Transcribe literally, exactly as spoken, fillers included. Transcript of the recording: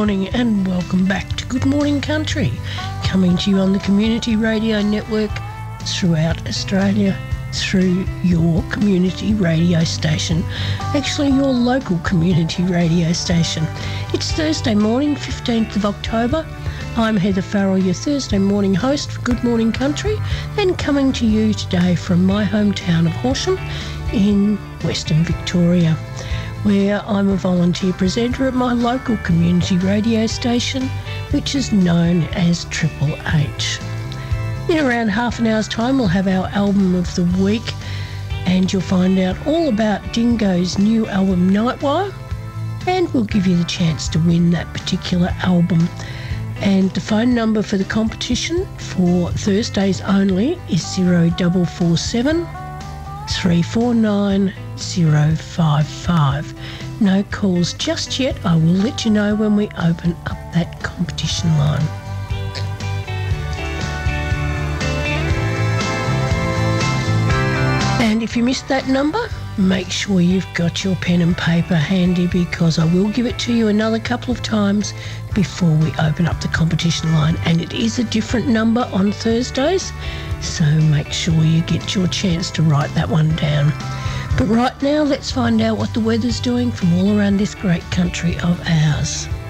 morning and welcome back to Good Morning Country, coming to you on the Community Radio Network throughout Australia, through your community radio station, actually your local community radio station. It's Thursday morning, fifteenth of October. I'm Heather Farrell, your Thursday morning host for Good Morning Country, and coming to you today from my hometown of Horsham in Western Victoria, where I'm a volunteer presenter at my local community radio station, which is known as Triple H. In around half an hour's time, we'll have our album of the week, and you'll find out all about Dingo's new album, Nightwire, and we'll give you the chance to win that particular album. And the phone number for the competition for Thursdays only is zero four four seven, three four nine, zero five five. No calls just yet. I will let you know when we open up that competition line. And if you missed that number, make sure you've got your pen and paper handy, because I will give it to you another couple of times before we open up the competition line. And it is a different number on Thursdays, so make sure you get your chance to write that one down. But right now, let's find out what the weather's doing from all around this great country of ours.